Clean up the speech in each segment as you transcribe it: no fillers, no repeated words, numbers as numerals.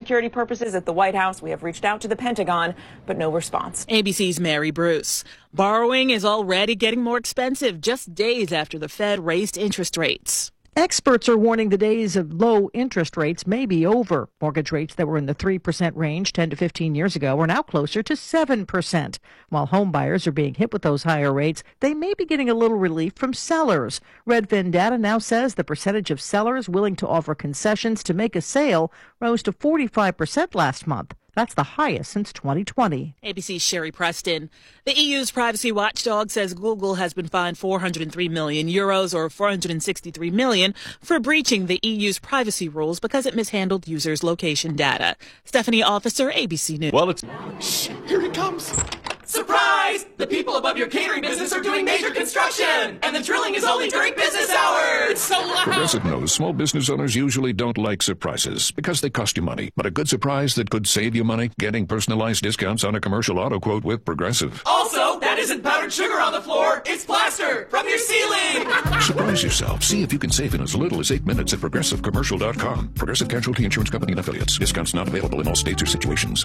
security purposes at the White House. We have reached out to the Pentagon, but no response. ABC's Mary Bruce. Borrowing is already getting more expensive just days after the Fed raised interest rates. Experts are warning the days of low interest rates may be over. Mortgage rates that were in the 3% range 10 to 15 years ago are now closer to 7%. While home buyers are being hit with those higher rates, they may be getting a little relief from sellers. Redfin data now says the percentage of sellers willing to offer concessions to make a sale rose to 45% last month. That's the highest since 2020. ABC's Sherry Preston. The EU's privacy watchdog says Google has been fined €403 million or 463 million for breaching the EU's privacy rules because it mishandled users' location data. Stephanie Officer, ABC News. Well, Shh, here he comes. Surprise! The people above your catering business are doing major construction, and the drilling is only during business hours. It's so loud. Progressive knows small business owners usually don't like surprises because they cost you money. But a good surprise that could save you money? Getting personalized discounts on a commercial auto quote with Progressive. Also, that isn't powdered sugar on the floor. It's plaster from your ceiling. Surprise yourself. See if you can save in as little as 8 minutes at ProgressiveCommercial.com. Progressive Casualty Insurance Company and Affiliates. Discounts not available in all states or situations.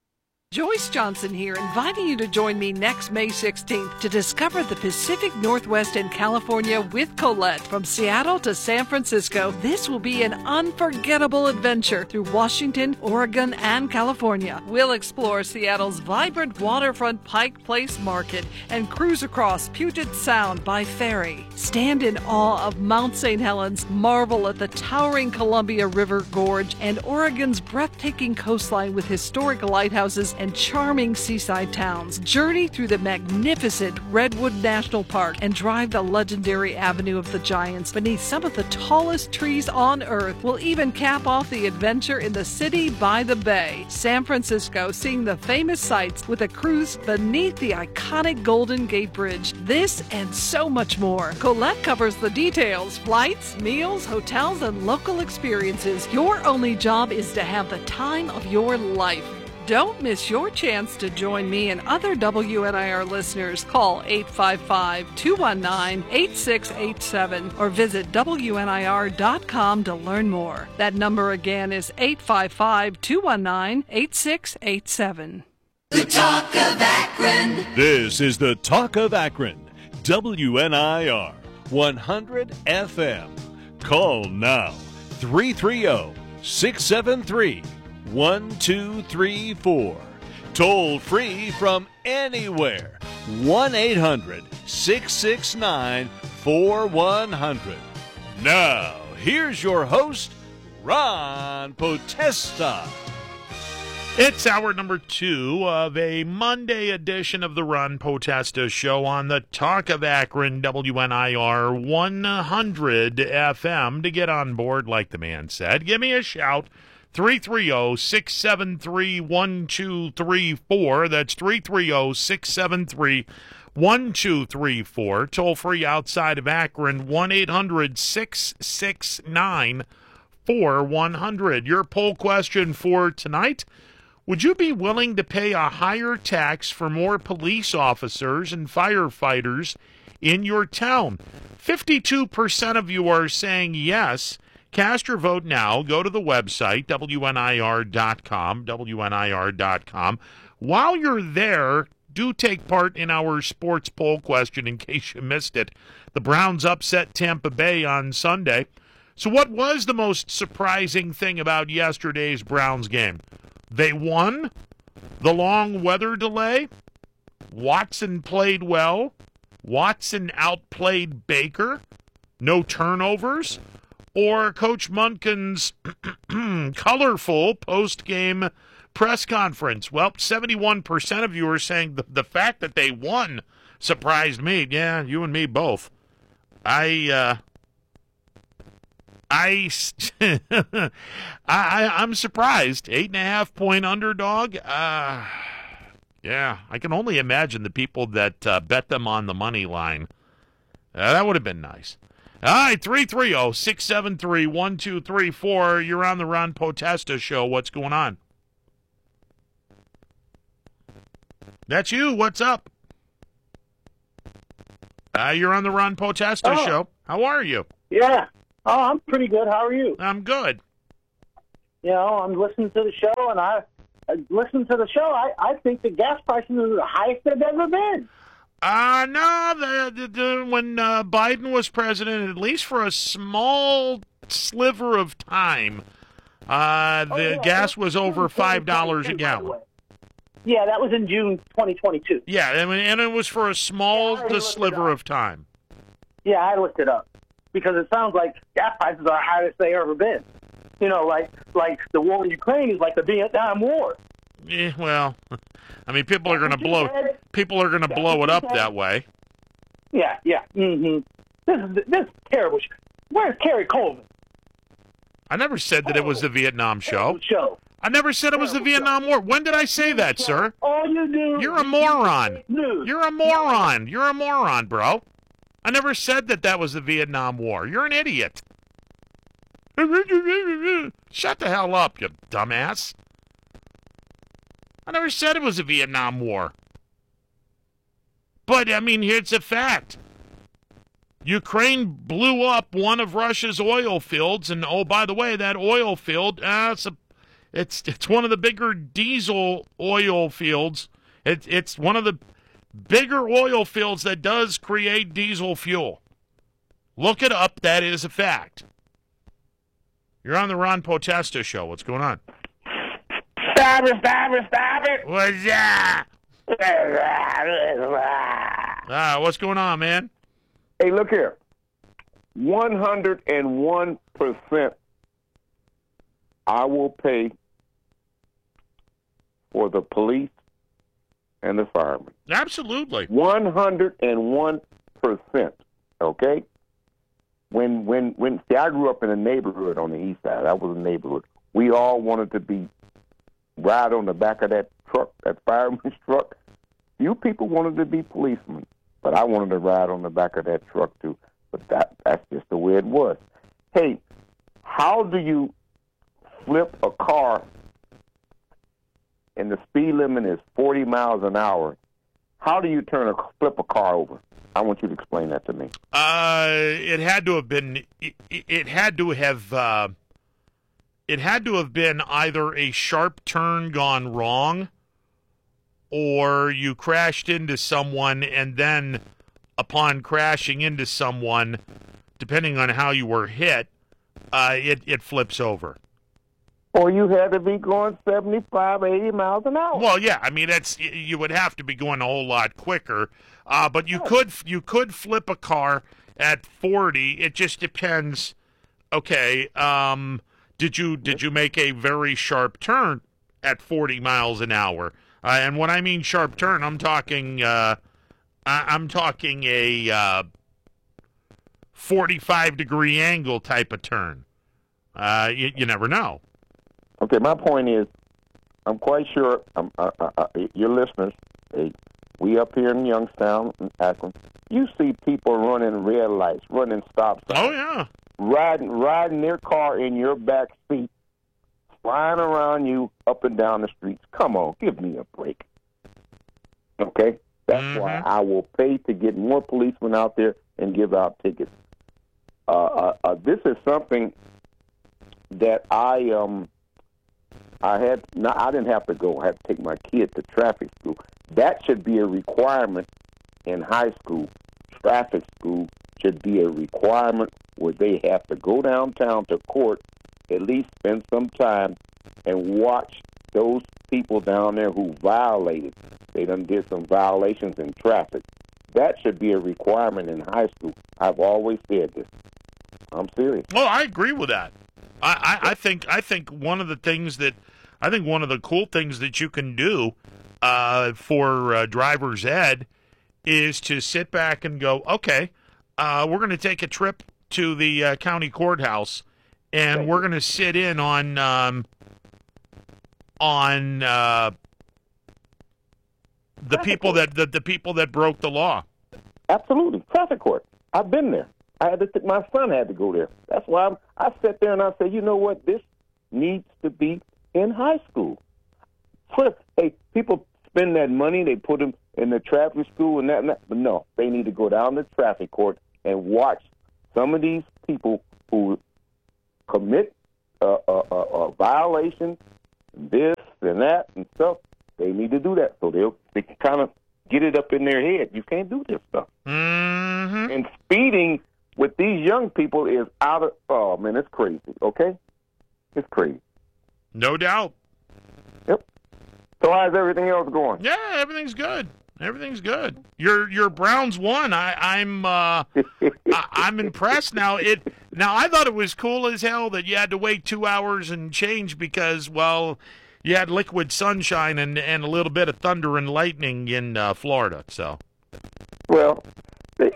Joyce Johnson here, inviting you to join me next May 16th to discover the Pacific Northwest and California with Colette from Seattle to San Francisco. This will be an unforgettable adventure through Washington, Oregon, and California. We'll explore Seattle's vibrant waterfront Pike Place Market and cruise across Puget Sound by ferry. Stand in awe of Mount St. Helens, marvel at the towering Columbia River Gorge, and Oregon's breathtaking coastline with historic lighthouses and charming seaside towns. Journey through the magnificent Redwood National Park and drive the legendary Avenue of the Giants beneath some of the tallest trees on Earth. We'll even cap off the adventure in the city by the bay, San Francisco, seeing the famous sights with a cruise beneath the iconic Golden Gate Bridge. This and so much more. Colette covers the details: flights, meals, hotels, and local experiences. Your only job is to have the time of your life. Don't miss your chance to join me and other WNIR listeners. Call 855-219-8687 or visit WNIR.com to learn more. That number again is 855-219-8687. The Talk of Akron. This is the Talk of Akron. WNIR 100 FM. Call now 330-673-1234. Toll free from anywhere. 1-800-669-4100. Now, here's your host, Ron Potesta. It's hour number 2 of a Monday edition of the Ron Potesta Show on the Talk of Akron, WNIR 100 FM. To get on board, like the man said, give me a shout. 330-673-1234. That's 330-673-1234. Toll free outside of Akron, 1-800-669-4100. Your poll question for tonight: would you be willing to pay a higher tax for more police officers and firefighters in your town? 52% of you are saying yes. Cast your vote now. Go to the website, WNIR.com, WNIR.com. While you're there, do take part in our sports poll question in case you missed it. The Browns upset Tampa Bay on Sunday. So what was the most surprising thing about yesterday's Browns game? They won? The long weather delay? Watson played well? Watson outplayed Baker? No turnovers? Or Coach Munkin's colorful post-game press conference? Well, 71% of you are saying the fact that they won surprised me. Yeah, you and me both. I'm surprised. 8.5-point underdog. Yeah, I can only imagine the people that bet them on the money line. That would have been nice. All right, 330-673-1234. You're on the Ron Potesta Show. What's going on? That's you. What's up? You're on the Ron Potesta Show. How are you? Yeah. Oh, I'm pretty good. How are you? I'm good. I'm listening to the show, and I think the gas prices are the highest they've ever been. No, when Biden was president, at least for a small sliver of time, gas was over $5 a gallon. Yeah, that was in June 2022. Yeah, and it was for a small sliver of time. Yeah, I looked it up because it sounds like gas prices are the highest they've ever been. Like the war in Ukraine is like the Vietnam War. Yeah, well, I mean, people are going to blow it up that way. Yeah. Mm-hmm. This is terrible. Where's Kerry Colvin? I never said that it was the Vietnam show. I never said it was the Vietnam War. When did I say that, sir? All you do. You're a moron. You're a moron. You're a moron, bro. I never said that was the Vietnam War. You're an idiot. Shut the hell up, you dumbass. I never said it was the Vietnam War. But, I mean, it's a fact. Ukraine blew up one of Russia's oil fields, and, oh, by the way, that oil field, it's one of the bigger diesel oil fields. It's one of the bigger oil fields that does create diesel fuel. Look it up. That is a fact. You're on the Ron Potesta show. What's going on? Stop it. What's that? What's going on, man? Hey, look here. 101% I will pay for the police and the firemen. Absolutely. 101%. Okay? See, I grew up in a neighborhood on the east side. That was a neighborhood. We all wanted to ride on the back of that truck, that fireman's truck. You people wanted to be policemen, but I wanted to ride on the back of that truck too. But that's just the way it was. Hey, how do you flip a car and the speed limit is 40 miles an hour? How do you flip a car over? I want you to explain that to me. It had to have been. It had to have been either a sharp turn gone wrong, or you crashed into someone, and then, upon crashing into someone, depending on how you were hit, it flips over. Or you had to be going 75, 80 miles an hour. Well, yeah, I mean you would have to be going a whole lot quicker. But you could flip a car at 40. It just depends. Okay, did you make a very sharp turn at 40 miles an hour? And when I mean sharp turn, I'm talking a 45-degree angle type of turn. You never know. Okay, my point is, I'm quite sure your listeners, we up here in Youngstown, in Akron, you see people running red lights, running stop signs. Oh, yeah. Riding their car in your back seat, flying around you up and down the streets. Come on, give me a break. Okay? That's why I will pay to get more policemen out there and give out tickets. This is something that I didn't have to go. I had to take my kid to traffic school. That should be a requirement in high school. Traffic school should be a requirement where they have to go downtown to court, at least spend some time, and watch those people down there who violated. They done did some violations in traffic. That should be a requirement in high school. I've always said this. I'm serious. Well, I agree with that. I think one of the cool things that you can do for driver's ed is to sit back and go, okay, we're going to take a trip to the county courthouse, and we're going to sit in on the people that broke the law. Absolutely, traffic court. I've been there. My son had to go there. That's why I sat there and I said, you know what? This needs to be in high school. Hey, people spend that money, they put them in the traffic school and that. But no, they need to go down to traffic court and watch some of these people who commit violations, this and that and stuff. They need to do that so they can kind of get it up in their head. You can't do this stuff. Mm-hmm. And speeding with these young people is out of. Oh man, it's crazy. Okay, it's crazy. No doubt. Yep. So how's everything else going? Yeah, everything's good. Everything's good. Your Browns won. I'm impressed now. I thought it was cool as hell that you had to wait 2 hours and change because, well, you had liquid sunshine and a little bit of thunder and lightning in Florida. So, well, they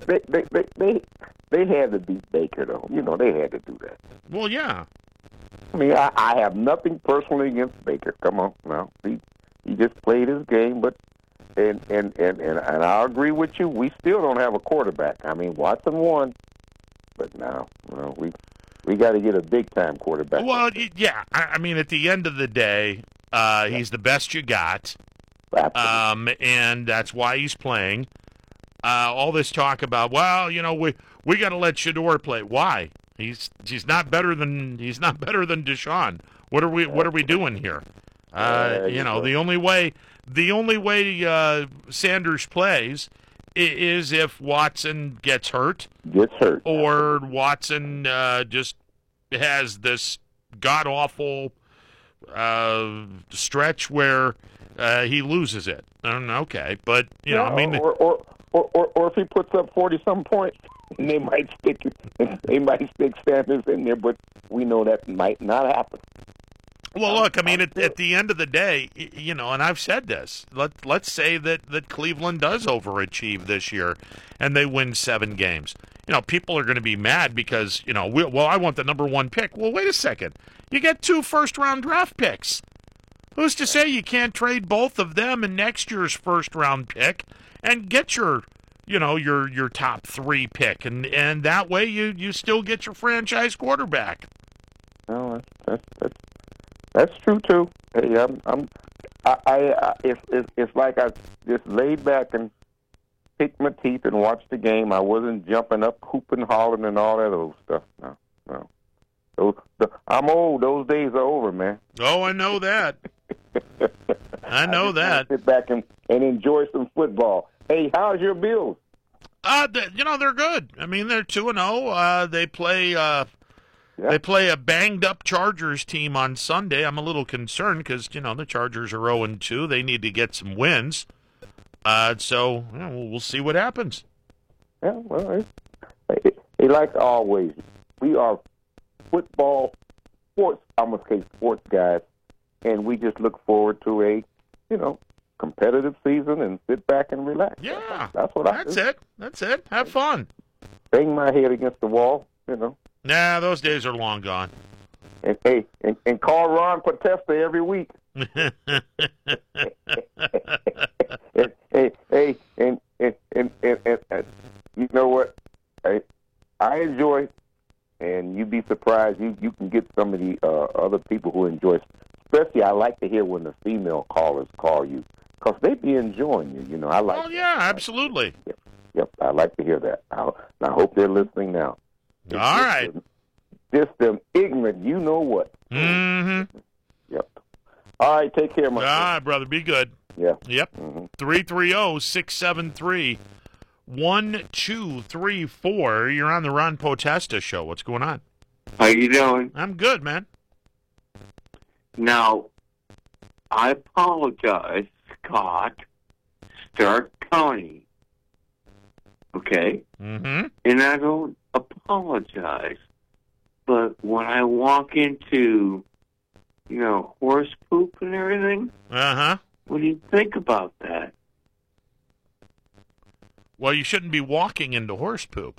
had to beat Baker though. You know, they had to do that. Well, yeah. I mean, I have nothing personally against Baker. Come on, now he just played his game, but. And I agree with you. We still don't have a quarterback. I mean, Watson won, but now we got to get a big time quarterback. Well, yeah. I mean, at the end of the day, he's the best you got, and that's why he's playing. All this talk about, well, you know, we got to let Shador play. Why? He's not better than Deshaun. What are we doing here? You know, the only way Sanders plays is if Watson gets hurt. Or Watson just has this god-awful stretch where he loses it. Okay, but, you know, I mean... Or if he puts up 40-some points, and they might stick Sanders in there, but we know that might not happen. Well, look, I mean, at the end of the day, you know, and I've said this, let's say that Cleveland does overachieve this year and they win 7 games. You know, people are going to be mad because, you know, I want the number 1 pick. Well, wait a second. You get 2 first-round draft picks. Who's to say you can't trade both of them in next year's first-round pick and get your top 3 pick, and that way you still get your franchise quarterback. Oh, that's true too. Hey, it's like I just laid back and picked my teeth and watched the game. I wasn't jumping up, hooping, hollering, and all that old stuff. No. I'm old. Those days are over, man. Oh, I know that. I know that. Sit back and enjoy some football. Hey, how's your Bills? You know, they're good. I mean, they're 2-0. They play. They play a banged-up Chargers team on Sunday. I'm a little concerned because, you know, the Chargers are 0-2. They need to get some wins. So, you know, we'll see what happens. Yeah, well, like always, we are sports guys, and we just look forward to a, you know, competitive season and sit back and relax. Yeah, that's what I do. That's it. Have fun. Bang my head against the wall, you know. Nah, those days are long gone. And call Ron Podesta every week. Hey, you know what? I enjoy, and you'd be surprised. You can get some of the other people who enjoy. Especially, I like to hear when the female callers call you because they be enjoying you. You know, I like. Oh yeah, absolutely. Yep, I like to hear that. I hope they're listening now. All right. Just them ignorant, you know what. Mm-hmm. Yep. All right, take care, my friend. All right, brother, be good. Yeah. Yep. 330-673-1234. You're on the Ron Podesta Show. What's going on? How you doing? I'm good, man. Now, I apologize, Scott, Stark County. Okay? Mm-hmm. And I don't apologize. But when I walk into, you know, horse poop and everything, uh-huh. What do you think about that? Well, you shouldn't be walking into horse poop.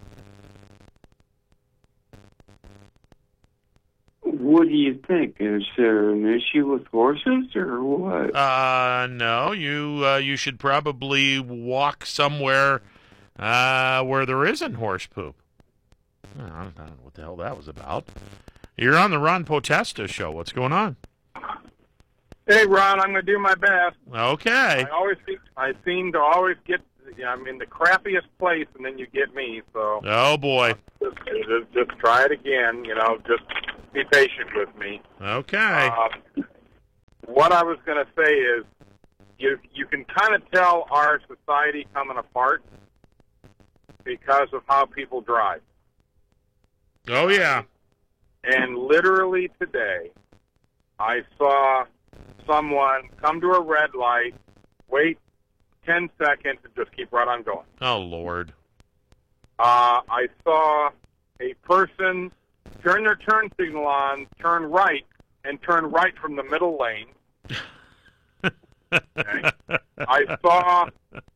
What do you think? Is there an issue with horses or what? No. You should probably walk somewhere where there isn't horse poop. I don't know what the hell that was about. You're on the Ron Podesta Show. What's going on? Hey, Ron, I'm going to do my best. Okay. I seem to always get. I'm in the crappiest place, and then you get me. So. Oh boy. Just try it again. You know, just be patient with me. Okay. What I was going to say is, you can kind of tell our society coming apart because of how people drive. Oh, yeah. And literally today, I saw someone come to a red light, wait 10 seconds, and just keep right on going. Oh, Lord. I saw a person turn their turn signal on, turn right, and turn right from the middle lane. Okay. I saw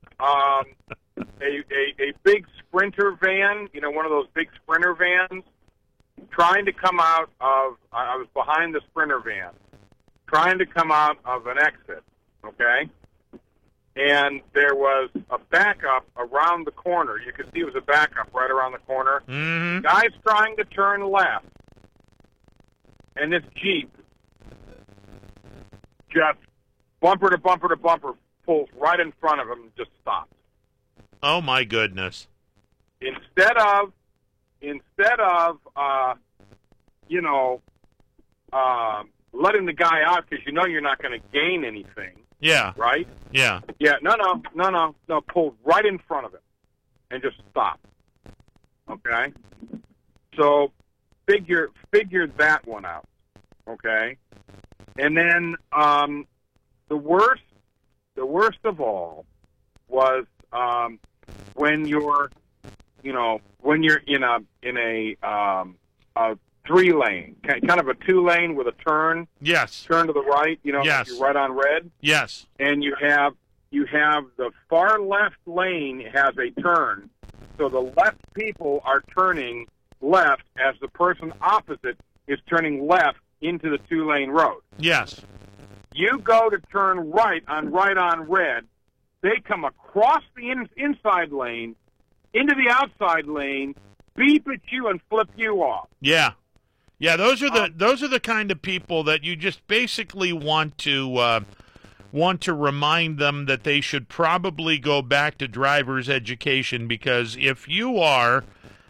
a big Sprinter van, one of those big Sprinter vans, trying to come out of, I was behind the Sprinter van, trying to come out of an exit, okay? And there was a backup around the corner. You could see it was a backup right around the corner. Mm-hmm. Guy's trying to turn left, and this Jeep just bumper to bumper to bumper pulls right in front of him and just stops. Oh, my goodness. Instead of letting the guy out because you're not going to gain anything. Yeah. Right? Yeah. Yeah, no, pulled right in front of him and just stopped. Okay? So figure that one out. Okay? And then the worst of all was when you're in a 3-lane, kind of a 2-lane with a turn. Yes. Turn to the right, yes. Like you're right on red. Yes. And you have the far left lane has a turn, so the left people are turning left as the person opposite is turning left into the 2-lane road. Yes. You go to turn right on red, they come across the inside lane into the outside lane, beep at you and flip you off. Yeah. Yeah, those are the kind of people that you just basically want to remind them that they should probably go back to driver's education, because if you are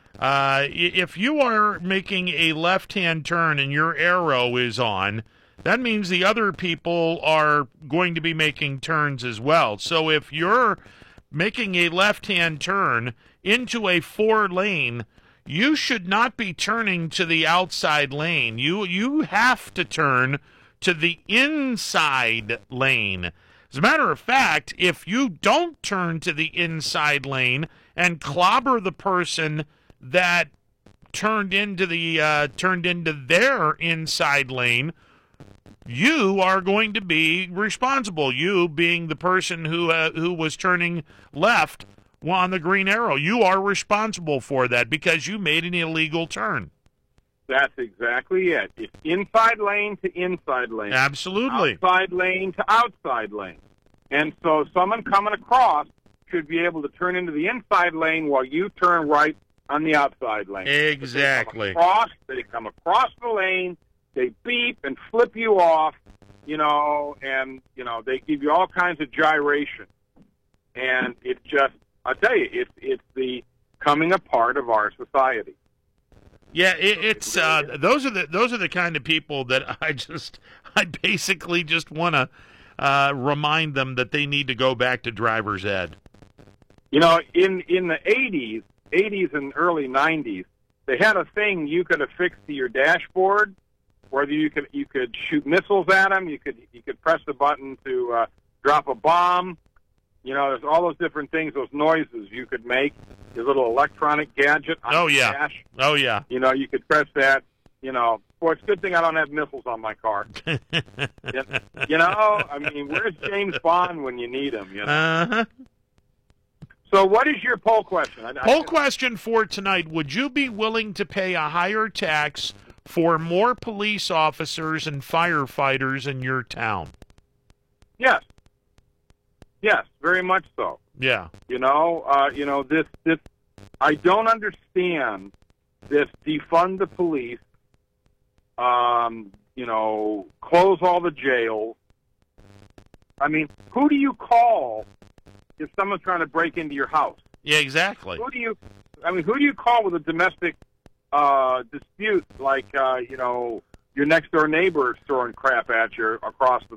making a left-hand turn and your arrow is on, that means the other people are going to be making turns as well. So if you're making a left-hand turn into a 4-lane, you should not be turning to the outside lane. You have to turn to the inside lane. As a matter of fact, if you don't turn to the inside lane and clobber the person that turned into their inside lane, you are going to be responsible. You being the person who was turning left on the green arrow, you are responsible for that because you made an illegal turn. That's exactly it. It's inside lane to inside lane. Absolutely. Outside lane to outside lane. And so someone coming across should be able to turn into the inside lane while you turn right on the outside lane. Exactly. They come across the lane, they beep and flip you off, and they give you all kinds of gyration. And it just, I tell you, it's the coming apart of our society. Yeah, it's those are the kind of people that I basically just want to remind them that they need to go back to driver's ed. In the 80s and early 90s, they had a thing you could affix to your dashboard, whether you could shoot missiles at them, you could press the button to drop a bomb. There's all those different things, those noises you could make, your little electronic gadget on the dash. Oh, yeah. You could press that. Boy, it's a good thing I don't have missiles on my car. Where's James Bond when you need him? Uh-huh. So what is your poll question? Poll question for tonight: would you be willing to pay a higher tax for more police officers and firefighters in your town? Yes. Yes, very much so. Yeah. This I don't understand this defund the police, close all the jails. Who do you call if someone's trying to break into your house? Yeah, exactly. Who do you call with a domestic dispute, like, your next door neighbor is throwing crap at you across the